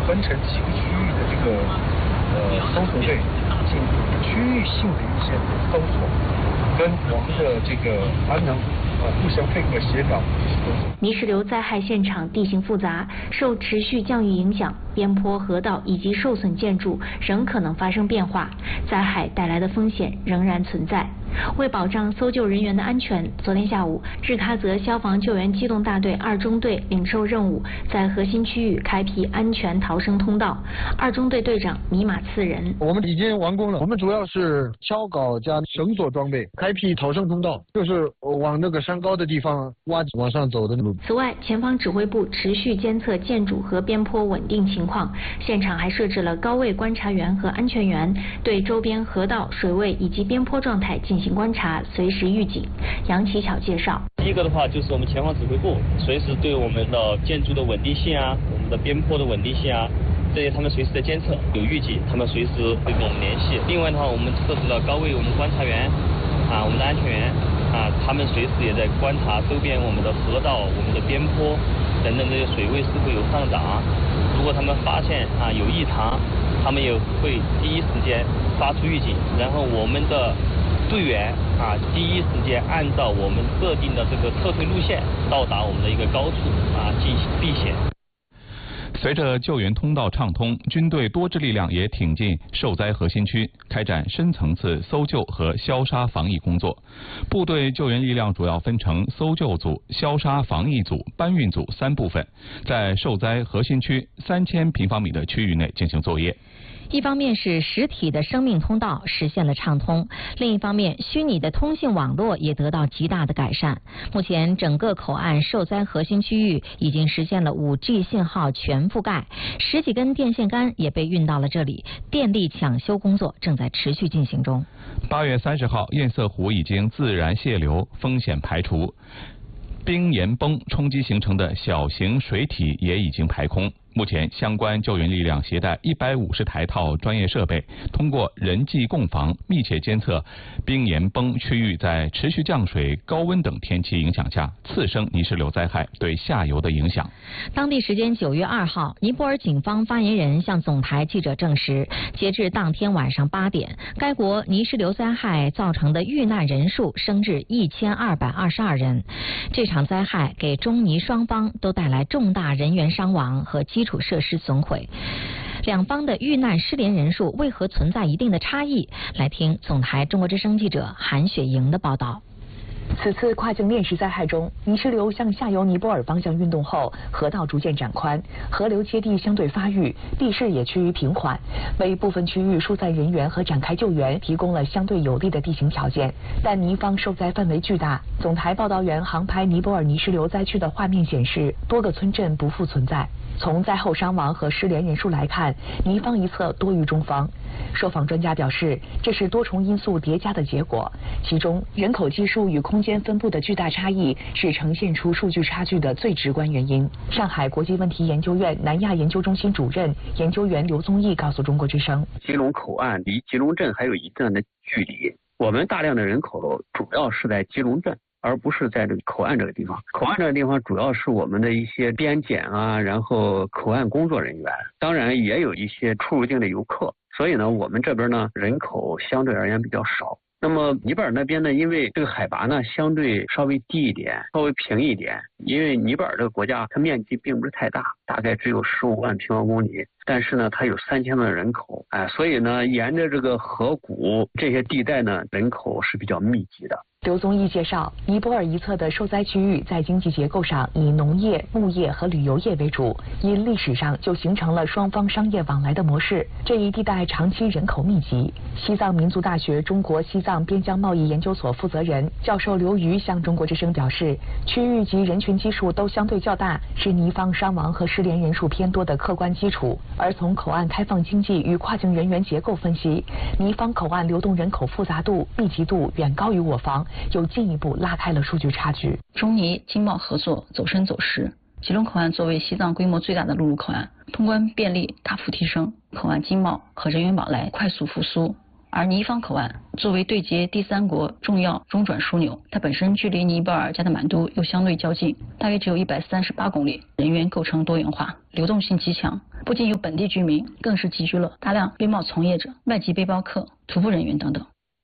分成几个区域的这个搜索队进行区域性的一些搜索，跟我们的这个安能互相配合协调。 泥石流灾害现场地形复杂，受持续降雨影响，边坡、河道以及受损建筑仍可能发生变化，灾害带来的风险仍然存在。为保障搜救人员的安全，昨天下午，日喀则消防救援机动大队2中队领受任务，在核心区域开辟安全逃生通道。2中队队长米马次仁： 我们已经完工了，我们主要是锹镐加绳索装备，开辟逃生通道，就是往那个山高的地方往上走的路。 此外，前方指挥部持续监测建筑和边坡稳定情况，现场还设置了高位观察员和安全员，对周边河道、水位以及边坡状态进行观察，随时预警。杨启巧介绍， 第一个的话就是我们前方指挥部随时对我们的建筑的稳定性啊，我们的边坡的稳定性啊，这些他们随时在监测，有预警，他们随时会跟我们联系。另外的话，我们设置了高位我们观察员啊，我们的安全员啊，他们随时也在观察周边我们的河道、我们的边坡等等这些水位是否有上涨。如果他们发现有异常，他们也会第一时间发出预警，然后我们的队员第一时间按照我们设定的这个撤退路线到达我们的一个高处进行避险。 随着救援通道畅通，军队多支力量也挺进受灾核心区，开展深层次搜救和消杀防疫工作。部队救援力量主要分成搜救组、消杀防疫组、搬运组3部分，在受灾核心区3000平方米的区域内进行作业。 一方面是实体的生命通道实现了畅通，另一方面虚拟的通信网络也得到极大的改善。目前整个口岸受灾核心区域已经实现了 5G 信号全覆盖，10几根电线杆也被运到了这里，电力抢修工作正在持续进行中。 8月30号，堰塞湖已经自然泄流，风险排除，冰岩崩冲击形成的小型水体也已经排空。目前，相关救援力量携带150台套专业设备，通过人机共防，密切监测冰岩崩区域在持续降水、高温等天气影响下次生泥石流灾害对下游的影响。 当地时间9月2号，尼泊尔警方发言人向总台记者证实，截至当天晚上8点，该国泥石流灾害造成的遇难人数升至1222人。这场灾害给中尼双方都带来重大人员伤亡和基础设施损毁。两方的遇难失联人数为何存在一定的差异？来听总台中国之声记者韩雪莹的报道。 此次跨境链石灾害中，泥石流向下游尼泊尔方向运动后，河道逐渐展宽，河流接地相对发育，地势也趋于平缓，为部分区域疏散人员和展开救援提供了相对有利的地形条件。但尼方受灾范围巨大，总台报道员航拍尼泊尔泥石流灾区的画面显示，多个村镇不复存在。从灾后伤亡和失联人数来看，尼方一侧多于中方。受访专家表示，这是多重因素叠加的结果，其中人口基数与空间分布的巨大差异是呈现出数据差距的最直观原因。上海国际问题研究院南亚研究中心主任研究员刘宗义告诉中国之声， 吉隆口岸离吉隆镇还有一段的距离，我们大量的人口主要是在吉隆镇，而不是在这个口岸这个地方。口岸这个地方主要是我们的一些边检啊，然后口岸工作人员，当然也有一些出入境的游客。所以呢，我们这边呢人口相对而言比较少。那么尼泊尔那边呢，因为这个海拔呢相对稍微低一点，稍微平一点，因为尼泊尔这个国家它面积并不是太大，大概只有15万平方公里，但是呢它有3000万人口，所以呢沿着这个河谷这些地带呢人口是比较密集的。 刘宗义介绍，尼泊尔一侧的受灾区域在经济结构上以农业、牧业和旅游业为主，因历史上就形成了双方商业往来的模式。这一地带长期人口密集。西藏民族大学中国西藏边疆贸易研究所负责人教授刘瑜向中国之声表示，区域及人群基数都相对较大，是尼方伤亡和失联人数偏多的客观基础。而从口岸开放经济与跨境人员结构分析，尼方口岸流动人口复杂度、密集度远高于我方，又进一步拉开了数据差距。 中尼经贸合作走深走实，吉隆口岸作为西藏规模最大的陆路口岸，通关便利大幅提升，口岸经贸和人员往来快速复苏。 而尼方口岸作为对接第三国重要中转枢纽，它本身距离尼泊尔加德满都又相对较近，大约只有138公里，人员构成多元化，流动性极强，不仅有本地居民，更是集聚了大量边贸从业者、外籍背包客、徒步人员等等。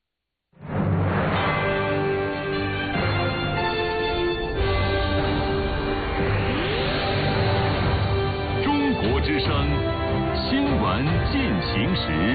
中国之声新闻进行时。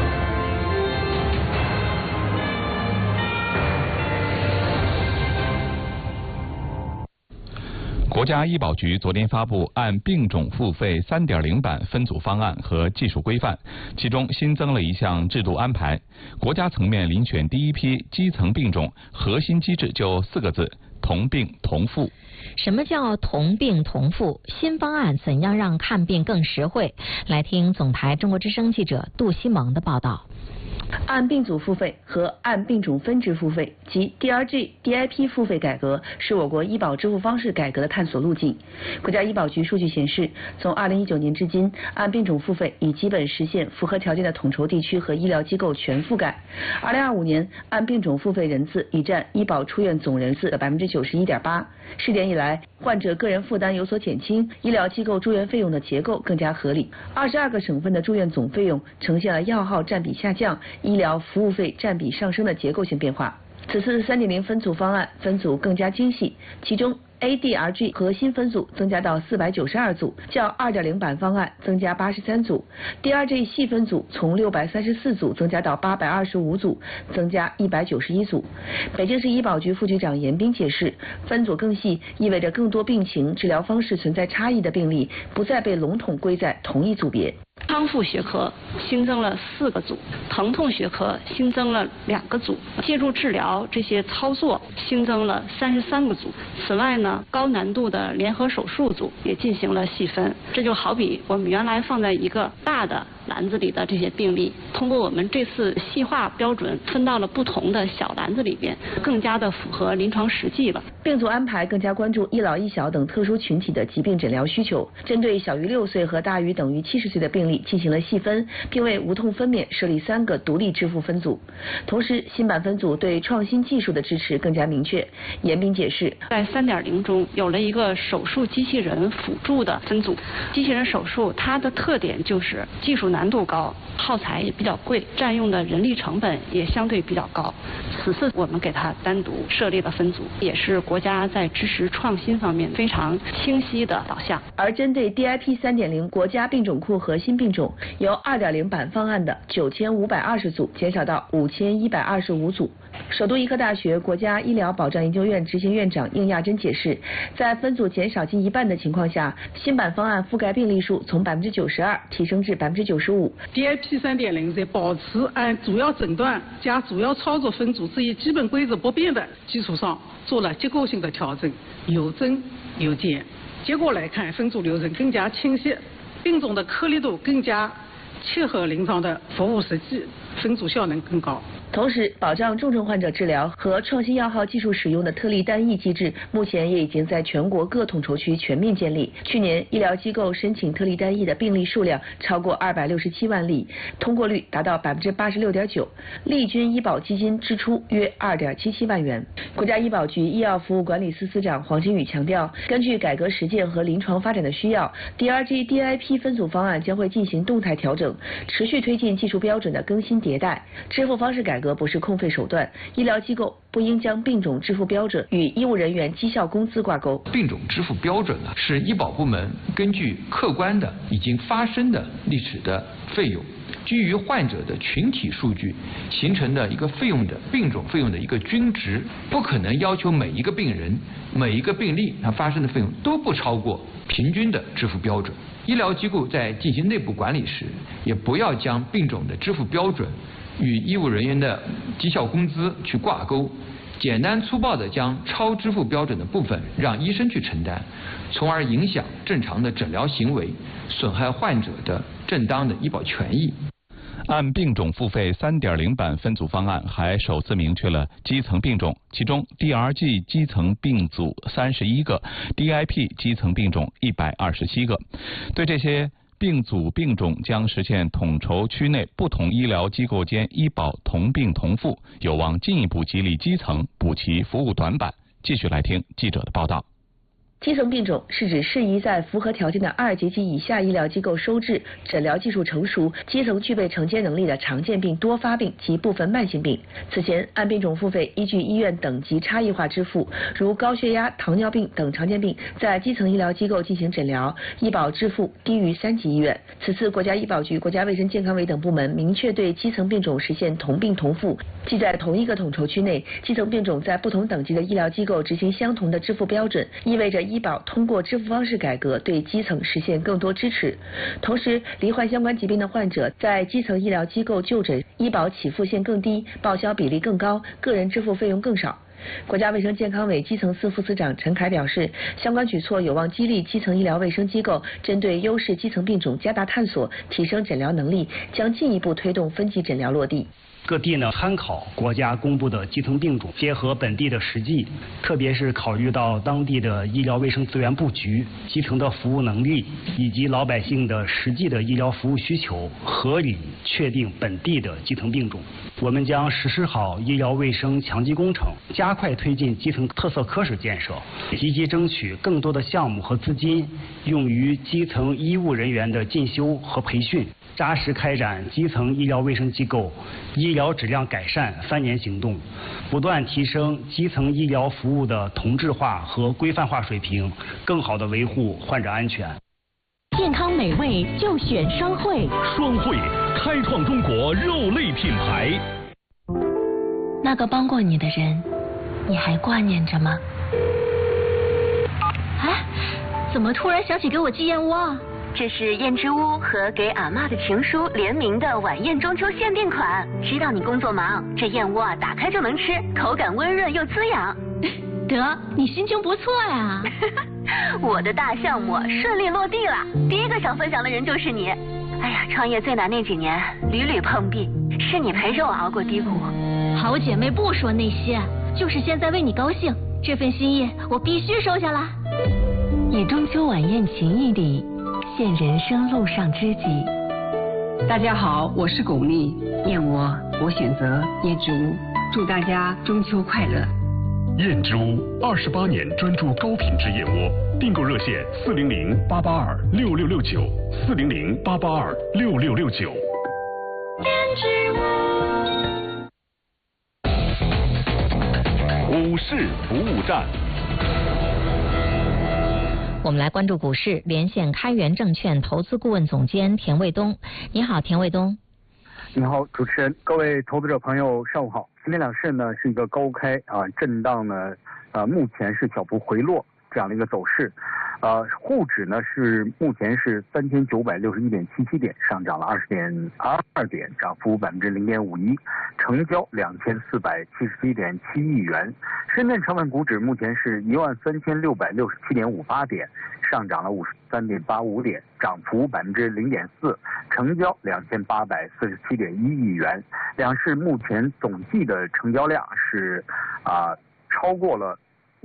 国家医保局昨天发布按病种付费 3.0 版分组方案和技术规范，其中新增了一项制度安排，国家层面遴选第一批基层病种，核心机制就4个字：同病同付。 什么叫同病同付？新方案怎样让看病更实惠？来听总台中国之声记者杜西蒙的报道。 按病组付费和按病种分支付费及 DRG、DIP 付费改革是我国医保支付方式改革的探索路径。国家医保局数据显示，从2019年至今，按病种付费已基本实现符合条件的统筹地区和医疗机构全覆盖。2025年，按病种付费人次已占医保出院总人次的 91.8%。试点以来，患者个人负担有所减轻，医疗机构住院费用的结构更加合理。22个省份的住院总费用呈现了药号占比下降、医疗服务费占比上升的结构性变化。此次3.0分组方案分组更加精细，其中ADRG 核心分组增加到492组，较2.0版方案增加83组 ；DRG 细分组从634组增加到825组，增加191组。北京市医保局副局长严斌解释，分组更细意味着更多病情、治疗方式存在差异的病例不再被笼统归在同一组别。 康复学科新增了4个组，疼痛学科新增了2个组，介入治疗这些操作新增了33个组。此外呢，高难度的联合手术组也进行了细分。这就好比我们原来放在一个大的篮子里的这些病例，通过我们这次细化标准分到了不同的小篮子里边，更加的符合临床实际了。 病组安排更加关注一老一小等特殊群体的疾病诊疗需求，针对小于6岁和大于等于70岁的病例进行了细分，并为无痛分娩设立3个独立支付分组。同时，新版分组对创新技术的支持更加明确。严斌解释， 在3.0中有了一个手术机器人辅助的分组。机器人手术它的特点就是技术难度高，耗材也比较贵，占用的人力成本也相对比较高。此次我们给它单独设立了分组，也是国家在支持创新方面非常清晰的导向。 而针对 DIP 3.0国家病种库核心病种，由2.0版方案的9520组减少到5125组。首都医科大学国家医疗保障研究院执行院长应亚珍解释，在分组减少近1半的情况下，新版方案覆盖病例数从92%提升至95%。 DIP 3.0在保持按主要诊断加主要操作分组这一基本规则不变的基础上，做了结构性的调整，有增有减。结果来看，分组流程更加清晰，病种的颗粒度更加切合临床的服务实际，分组效能更高。 同时，保障重症患者治疗和创新药号技术使用的特例单一机制，目前也已经在全国各统筹区全面建立。去年，医疗机构申请特例单一的病例数量超过267万例，通过率达到86.9%，利均医保基金支出约2.77万元。国家医保局医药服务管理司司长黄金宇强调，根据改革实践和临床发展的需要 ，DRG、DIP 分组方案将会进行动态调整，持续推进技术标准的更新迭代。支付方式改革不是空费手段，医疗机构不应将病种支付标准与医务人员绩效工资挂钩。 病种支付标准呢，是医保部门根据客观的已经发生的历史的费用，基于患者的群体数据形成的一个费用的病种费用的一个均值，不可能要求每一个病人、每一个病例它发生的费用都不超过平均的支付标准。医疗机构在进行内部管理时，也不要将病种的支付标准与医务人员的绩效工资去挂钩，简单粗暴地将超支付标准的部分让医生去承担，从而影响正常的诊疗行为，损害患者的正当的医保权益。 按病种付费 3.0 版分组方案还首次明确了基层病种，其中 DRG 基层病组31个， DIP 基层病种127个。对这些病组病种将实现统筹区内不同医疗机构间医保同病同付，有望进一步激励基层，补齐服务短板。继续来听记者的报道。 基层病种是指适宜在符合条件的2级及以下医疗机构收治、诊疗技术成熟、基层具备承接能力的常见病、多发病及部分慢性病。此前，按病种付费依据医院等级差异化支付，如高血压、糖尿病等常见病在基层医疗机构进行诊疗，医保支付低于3级医院。此次国家医保局、国家卫生健康委等部门明确对基层病种实现同病同付，即在同一个统筹区内，基层病种在不同等级的医疗机构执行相同的支付标准，意味着医保通过支付方式改革对基层实现更多支持。同时，罹患相关疾病的患者在基层医疗机构就诊，医保起付线更低，报销比例更高，个人支付费用更少。国家卫生健康委基层司副司长陈凯表示，相关举措有望激励基层医疗卫生机构针对优势基层病种加大探索，提升诊疗能力，将进一步推动分级诊疗落地。 各地呢参考国家公布的基层病种，结合本地的实际，特别是考虑到当地的医疗卫生资源布局、基层的服务能力以及老百姓的实际的医疗服务需求，合理确定本地的基层病种。我们将实施好医疗卫生强基工程，加快推进基层特色科室建设，积极争取更多的项目和资金用于基层医务人员的进修和培训，扎实开展基层医疗卫生机构医疗质量改善3年行动，不断提升基层医疗服务的同质化和规范化水平，更好地维护患者安全。 健康美味就选双汇， 双汇开创中国肉类品牌。 那个帮过你的人，你还挂念着吗？哎，怎么突然想起给我寄燕窝啊？ 这是燕之屋和给阿嬷的情书联名的晚宴中秋限定款。知道你工作忙，这燕窝啊打开就能吃，口感温润又滋养。 得，你心情不错呀。 我的大项目顺利落地了，第一个想分享的人就是你。哎呀，创业最难那几年，屡屡碰壁，是你陪着我熬过低谷。 好姐妹不说那些，就是现在为你高兴，这份心意我必须收下了。 以中秋晚宴情谊礼，献人生路上知己。 大家好，我是巩俐，燕窝我选择燕之屋，祝大家中秋快乐。 燕之屋28年专注高品质燕窝，订购热线400-882-6669，400-882-6669。 燕之屋。 股市服务站。 我们来关注股市，连线开元证券投资顾问总监田卫东。你好，田卫东。 你好，主持人，各位投资者朋友，上午好。今天两市呢是一个高开震荡呢，目前是小幅回落这样的一个走势。沪指呢是目前是3961.77点，上涨了20.22点，涨幅0.51%，成交2477.7亿元。深圳成分股指目前是13667.58点，上涨了53.85点，涨幅0.4%，成交2847.1亿元。两市目前总计的成交量是超过了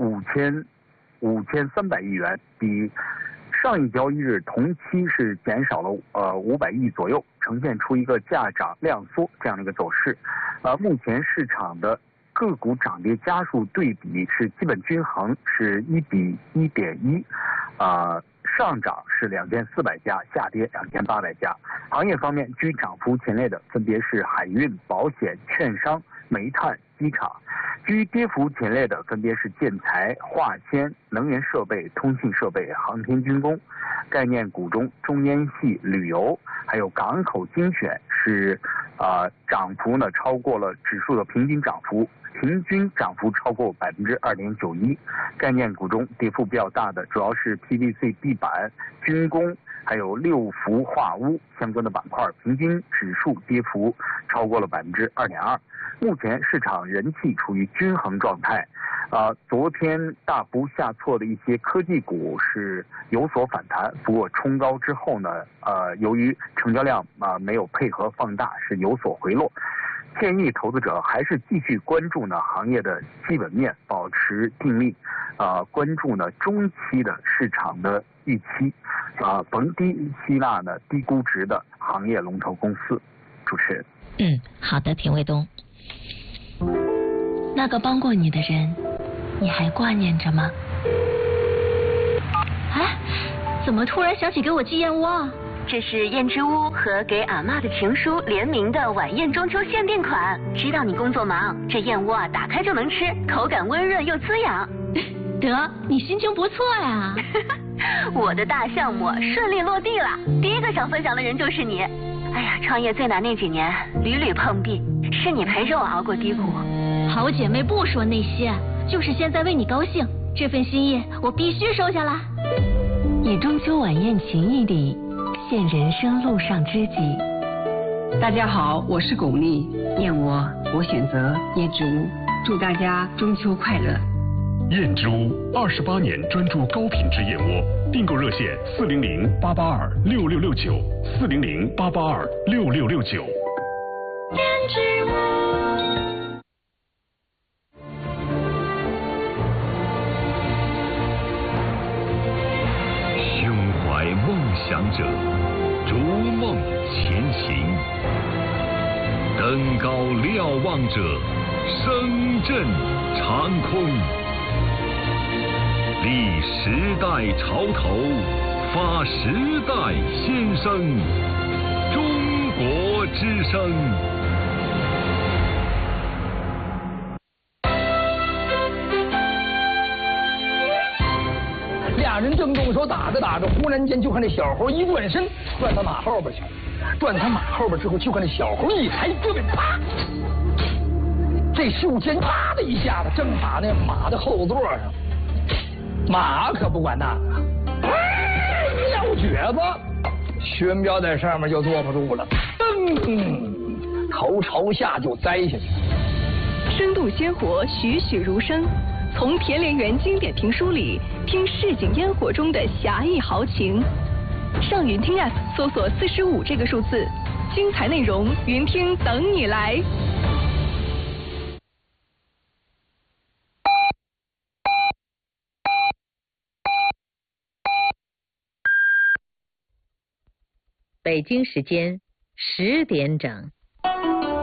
5300亿元，比上一交易日同期是减少了500亿左右，呈现出一个价涨量缩这样的一个走势。目前市场的个股涨跌家数对比是基本均衡，是1:1.1，上涨是2400家，下跌2800家。行业方面，居涨幅前列的分别是海运、保险、券商、煤炭、机场；居跌幅前列的分别是建材、化纤、能源设备、通信设备、航天军工。概念股中，中烟系、旅游还有港口精选是涨幅呢超过了指数的平均涨幅。平均涨幅超过2.91%，概念股中跌幅比较大的主要是 PVC 地板、军工，还有六福化污相关的板块，平均指数跌幅超过了2.2%。目前市场人气处于均衡状态，昨天大幅下挫的一些科技股是有所反弹，不过冲高之后呢，由于成交量没有配合放大，是有所回落。 建议投资者还是继续关注呢行业的基本面，保持定力，关注呢中期的市场的预期，逢低吸纳呢低估值的行业龙头公司。主持人。 好的，田卫东。 那个帮过你的人，你还挂念着吗？哎，怎么突然想起给我寄燕窝啊？这是燕之屋和给阿嬷的情书联名的晚宴中秋限定款。知道你工作忙，这燕窝打开就能吃，口感温润又滋养。 得，你心情不错呀。 我的大项目顺利落地了，第一个想分享的人就是你。哎呀，创业最难那几年，屡屡碰壁，是你陪着我熬过低谷。 好姐妹不说那些，就是现在为你高兴，这份心意我必须收下来。 以中秋晚宴情谊礼，献人生路上知己。 大家好，我是巩俐，燕窝我选择燕之屋，祝大家中秋快乐。 燕之屋28年专注高品质燕窝，订购热线400-882-6669，400-882-6669。 燕之屋。 胸怀梦想者，逐梦前行；登高瞭望者，声震长空。立时代潮头，发时代先声，中国之声。 俩人正动手打着打着，忽然间就看这小猴一转身，转他马后边去了。转他马后边之后，就看这小猴一抬胳膊，啪！这袖尖啪的一下子正打那马的后座上。马可不管那个，撂蹶子，玄彪在上面就坐不住了，头朝下就栽下去。 生动鲜活，栩栩如生。从田连元经典评书里听市井烟火中的侠义豪情。上云听 App 搜索45这个数字，精彩内容云听等你来。 北京时间10点整。